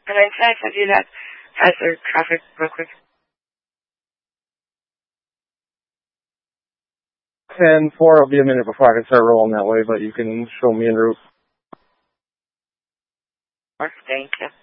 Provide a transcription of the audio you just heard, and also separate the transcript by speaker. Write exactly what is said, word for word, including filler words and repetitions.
Speaker 1: And then can I send you that hazard traffic real quick?
Speaker 2: ten four, it'll be a minute before I can start rolling that way, but you can show me en route.
Speaker 1: Thank you.